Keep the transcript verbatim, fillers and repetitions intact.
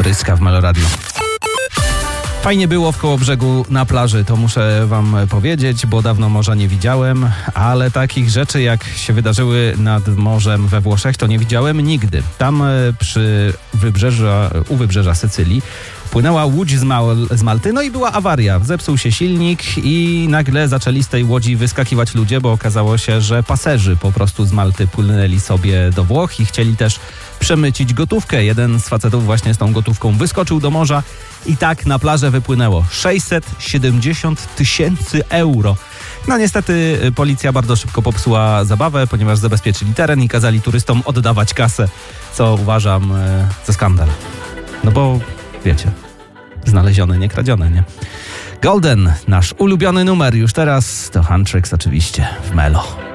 Bryska w Meloradio. Fajnie było w Kołobrzegu na plaży, to muszę wam powiedzieć, bo dawno morza nie widziałem, ale takich rzeczy jak się wydarzyły nad morzem we Włoszech to nie widziałem nigdy. Tam przy wybrzeża, u wybrzeża Sycylii płynęła łódź z, Mal- z Malty, no i była awaria. Zepsuł się silnik i nagle zaczęli z tej łodzi wyskakiwać ludzie, bo okazało się, że paserzy po prostu z Malty płynęli sobie do Włoch i chcieli też przemycić gotówkę. Jeden z facetów właśnie z tą gotówką wyskoczył do morza i tak na plażę wypłynęło sześćset siedemdziesiąt tysięcy euro. No niestety policja bardzo szybko popsuła zabawę, ponieważ zabezpieczyli teren i kazali turystom oddawać kasę, co uważam e, za skandal. No bo wiecie, znalezione, nie kradzione, nie? Golden, nasz ulubiony numer już teraz to Huntrix oczywiście w Melo.